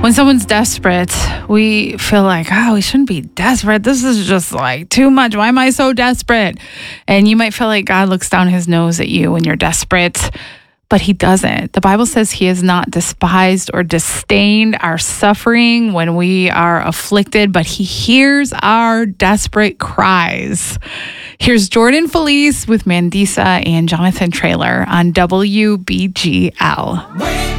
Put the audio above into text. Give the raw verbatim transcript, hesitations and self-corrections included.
When someone's desperate, we feel like, oh, we shouldn't be desperate. This is just like too much. Why am I so desperate? And you might feel like God looks down his nose at you when you're desperate, but he doesn't. The Bible says he has not despised or disdained our suffering when we are afflicted, but he hears our desperate cries. Here's Jordan Felice with Mandisa and Jonathan Traylor on W B G L.